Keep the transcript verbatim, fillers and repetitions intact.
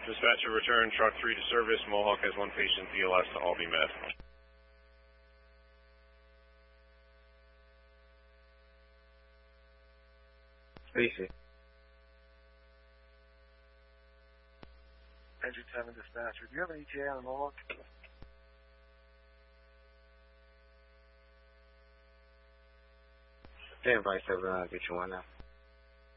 Dispatcher, return truck three to service. Mohawk has one patient. D L S to all be met. Easy. Engine seven dispatcher, do you have an E T A on the Mohawk? Stand by seven, I'll get you one now.